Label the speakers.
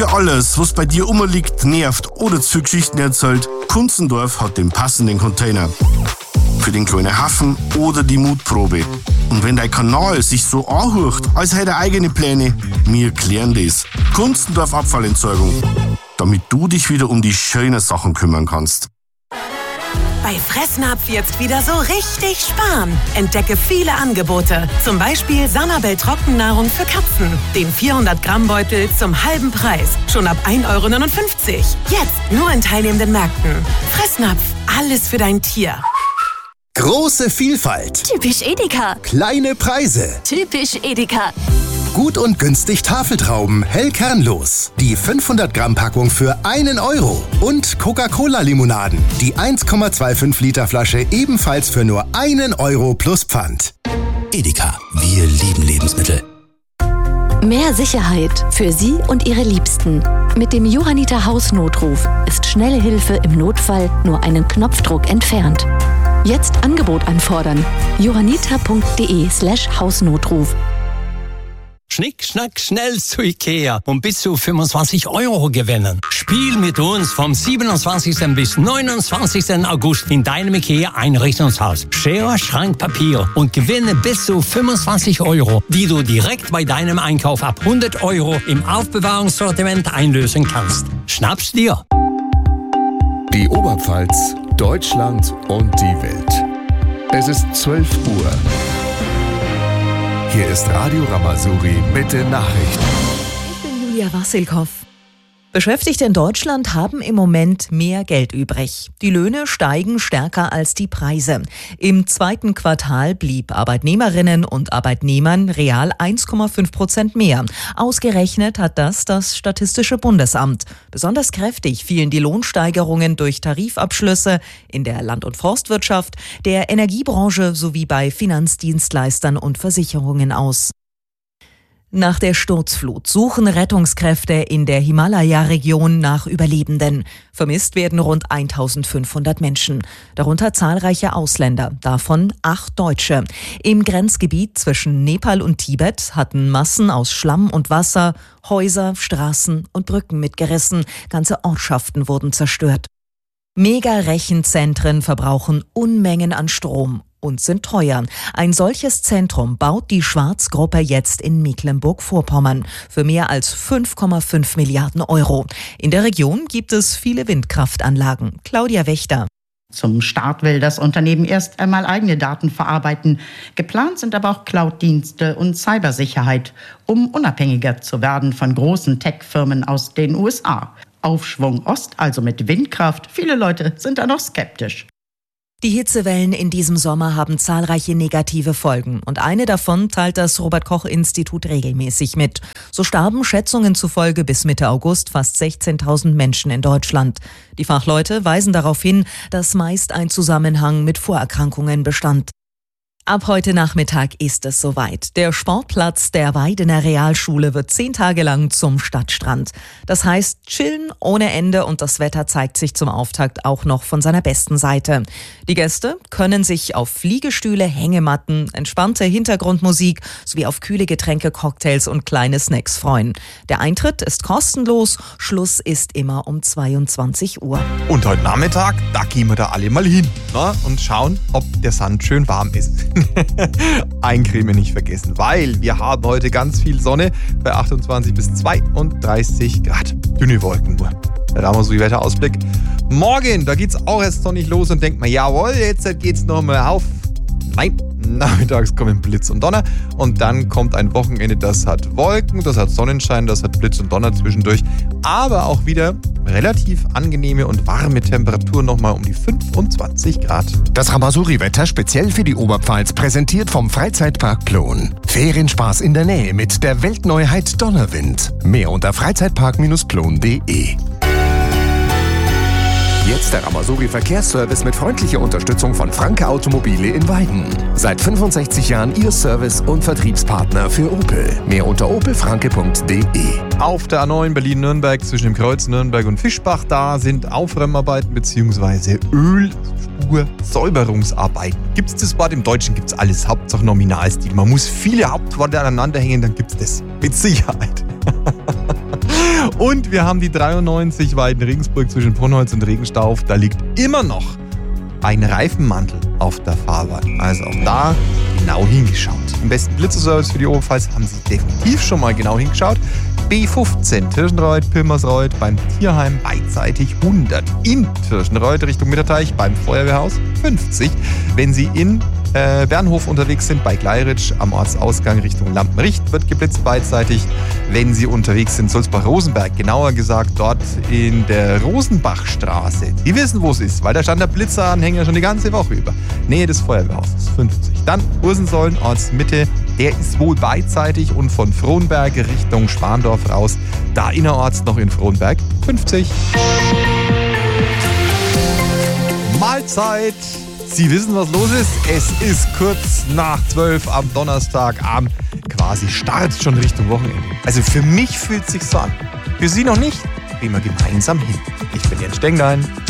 Speaker 1: Für alles, was bei dir rumliegt, nervt oder zu Geschichten erzählt, Kunzendorf hat den passenden Container. Für den kleinen Hafen oder die Mutprobe. Und wenn dein Kanal sich so anhört, als hätte er eigene Pläne, wir klären das. Kunzendorf Abfallentsorgung. Damit du dich wieder um die schönen Sachen kümmern kannst.
Speaker 2: Bei Fressnapf jetzt wieder so richtig sparen. Entdecke viele Angebote. Zum Beispiel Sanabel Trockennahrung für Katzen. Den 400-Gramm-Beutel zum halben Preis. Schon ab 1,59 €. Jetzt nur in teilnehmenden Märkten. Fressnapf, alles für dein Tier.
Speaker 3: Große Vielfalt.
Speaker 4: Typisch Edeka.
Speaker 3: Kleine Preise.
Speaker 4: Typisch Edeka.
Speaker 3: Gut und günstig Tafeltrauben, hellkernlos. Die 500-Gramm-Packung für 1 €. Und Coca-Cola-Limonaden. Die 1,25 Liter Flasche ebenfalls für nur 1 € plus Pfand.
Speaker 5: Edeka, wir lieben Lebensmittel.
Speaker 4: Mehr Sicherheit für Sie und Ihre Liebsten. Mit dem Johanniter Hausnotruf ist schnelle Hilfe im Notfall nur einen Knopfdruck entfernt. Jetzt Angebot anfordern. johanniter.de/Hausnotruf.
Speaker 5: Schnick, schnack, schnell zu Ikea und bis zu 25 € gewinnen. Spiel mit uns vom 27. bis 29. August in deinem Ikea-Einrichtungshaus. Schere, Schrank, Papier und gewinne bis zu 25 €, die du direkt bei deinem Einkauf ab 100 € im Aufbewahrungssortiment einlösen kannst. Schnapp's dir!
Speaker 6: Die Oberpfalz, Deutschland und die Welt. Es ist 12 Uhr. Hier ist Radio Rama-Sory mit den Nachrichten.
Speaker 7: Ich bin Julia Wassilkow. Beschäftigte in Deutschland haben im Moment mehr Geld übrig. Die Löhne steigen stärker als die Preise. Im zweiten Quartal blieb Arbeitnehmerinnen und Arbeitnehmern real 1,5% mehr. Ausgerechnet hat das Statistische Bundesamt. Besonders kräftig fielen die Lohnsteigerungen durch Tarifabschlüsse in der Land- und Forstwirtschaft, der Energiebranche sowie bei Finanzdienstleistern und Versicherungen aus. Nach der Sturzflut suchen Rettungskräfte in der Himalaya-Region nach Überlebenden. Vermisst werden rund 1500 Menschen, darunter zahlreiche Ausländer, davon 8 Deutsche. Im Grenzgebiet zwischen Nepal und Tibet hatten Massen aus Schlamm und Wasser Häuser, Straßen und Brücken mitgerissen. Ganze Ortschaften wurden zerstört. Mega-Rechenzentren verbrauchen Unmengen an Strom und sind teuer. Ein solches Zentrum baut die Schwarz-Gruppe jetzt in Mecklenburg-Vorpommern für mehr als 5,5 Milliarden €. In der Region gibt es viele Windkraftanlagen. Claudia Wächter.
Speaker 8: Zum Start will das Unternehmen erst einmal eigene Daten verarbeiten. Geplant sind aber auch Cloud-Dienste und Cybersicherheit, um unabhängiger zu werden von großen Tech-Firmen aus den USA. Aufschwung Ost, also mit Windkraft. Viele Leute sind da noch skeptisch.
Speaker 7: Die Hitzewellen in diesem Sommer haben zahlreiche negative Folgen und eine davon teilt das Robert-Koch-Institut regelmäßig mit. So starben Schätzungen zufolge bis Mitte August fast 16.000 Menschen in Deutschland. Die Fachleute weisen darauf hin, dass meist ein Zusammenhang mit Vorerkrankungen bestand. Ab heute Nachmittag ist es soweit. Der Sportplatz der Weidener Realschule wird 10 Tage lang zum Stadtstrand. Das heißt chillen ohne Ende und das Wetter zeigt sich zum Auftakt auch noch von seiner besten Seite. Die Gäste können sich auf Liegestühle, Hängematten, entspannte Hintergrundmusik sowie auf kühle Getränke, Cocktails und kleine Snacks freuen. Der Eintritt ist kostenlos, Schluss ist immer um 22 Uhr.
Speaker 9: Und heute Nachmittag, da gehen wir da alle mal hin, na, und schauen, ob der Sand schön warm ist. Eincremen nicht vergessen, weil wir haben heute ganz viel Sonne bei 28 bis 32 Grad. Dünne Wolken nur. Da haben wir so die Wetterausblick. Morgen, da geht's auch erst sonnig los und denkt man, jawohl, jetzt geht's nochmal auf. Nein, nachmittags kommen Blitz und Donner und dann kommt ein Wochenende, das hat Wolken, das hat Sonnenschein, das hat Blitz und Donner zwischendurch, aber auch wieder relativ angenehme und warme Temperaturen, nochmal um die 25 Grad.
Speaker 6: Das Rama-Sory-Wetter speziell für die Oberpfalz präsentiert vom Freizeitpark Plon. Ferienspaß in der Nähe mit der Weltneuheit Donnerwind. Mehr unter freizeitpark-plon.de. Jetzt der Rama-Sory Verkehrsservice mit freundlicher Unterstützung von Franke Automobile in Weiden. Seit 65 Jahren Ihr Service- und Vertriebspartner für Opel. Mehr unter opelfranke.de.
Speaker 9: Auf der A9 Berlin-Nürnberg zwischen dem Kreuz Nürnberg und Fischbach, da sind Aufräumarbeiten bzw. Ölspursäuberungsarbeiten. Gibt es das Wort? Im Deutschen gibt es alles, Hauptsache Nominalstil. Man muss viele Hauptworte aneinander hängen, dann gibt es das. Mit Sicherheit. Und wir haben die 93 Weiden-Regensburg zwischen Brunholz und Regenstauf. Da liegt immer noch ein Reifenmantel auf der Fahrbahn. Also auch da genau hingeschaut. Im besten Blitzerservice für die Oberpfalz haben Sie definitiv schon mal genau hingeschaut. B15 Tirschenreuth, Pilmersreuth, beim Tierheim beidseitig 100. In Tirschenreuth Richtung Mitterteich beim Feuerwehrhaus 50. Wenn Sie in Bernhof unterwegs sind, bei Gleiritsch am Ortsausgang Richtung Lampenricht wird geblitzt beidseitig. Wenn Sie unterwegs sind, Sulzbach-Rosenberg, genauer gesagt dort in der Rosenbachstraße. Die wissen, wo es ist, weil da stand der Blitzeranhänger schon die ganze Woche über. Nähe des Feuerwehrhauses 50. Dann Ursensollen, Ortsmitte, der ist wohl beidseitig und von Frohnberg Richtung Spandorf raus, da innerorts noch in Frohnberg 50. Mahlzeit! Sie wissen, was los ist. Es ist kurz nach 12 am Donnerstagabend. Quasi Start schon Richtung Wochenende. Also für mich fühlt es sich so an. Für Sie noch nicht? Gehen wir gemeinsam hin. Ich bin Jens Stenglein.